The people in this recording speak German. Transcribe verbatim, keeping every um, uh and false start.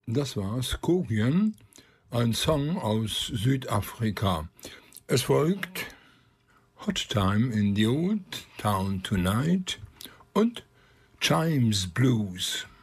Das war Skogen, ein Song aus Südafrika. Es folgt Hot Time in the Old Town Tonight und Chimes Blues.